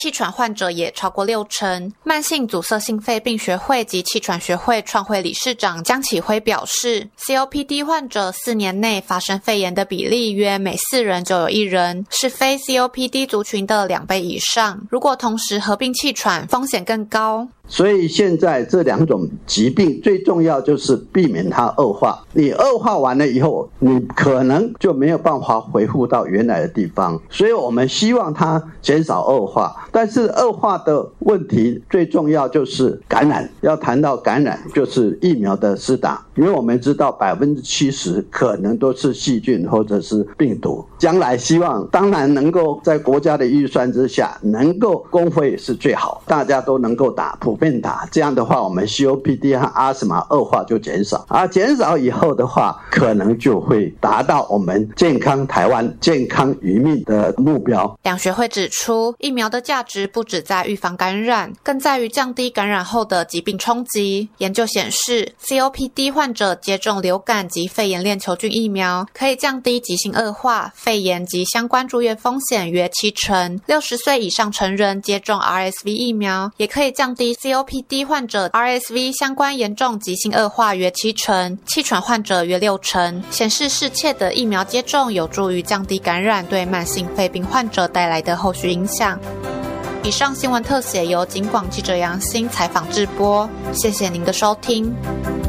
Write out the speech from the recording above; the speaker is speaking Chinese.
气喘患者也超过60%。慢性阻塞性肺病学会及气喘学会创会理事长江启辉表示 ，COPD 患者4年内发生肺炎的比例约每4人就有1人，是非 COPD 族群的2倍以上。如果同时合并气喘，风险更高。 所以现在这2种疾病最重要就是避免它恶化，你恶化完了以后，你可能就没有办法恢复到原来的地方，所以我们希望它减少恶化。但是恶化的问题最重要就是感染，要谈到感染就是疫苗的施打，因为我们知道70%可能都是细菌或者是病毒。将来希望当然能够在国家的预算之下能够公费是最好，大家都能够打普遍打，这样的话我们 COPD 和阿斯玛恶化就减少，减少以后的话可能就会达到我们健康台湾健康余命的目标。 两学会指出，疫苗的价值不只在预防感染，更在于降低感染后的疾病冲击。研究显示 COPD 患者接种流感及肺炎链球菌疫苗可以降低急性恶化、肺炎及相关住院风险约70%。60岁以上成人接种 RSV 疫苗也可以降低 COPD 患者 RSV 相关严重急性恶化约70%，气喘患者约60%，显示适切的疫苗接种有助于降低感染对慢性肺病患者带来的后续影响。以上新闻特写由警广记者杨欣采访制播，谢谢您的收听。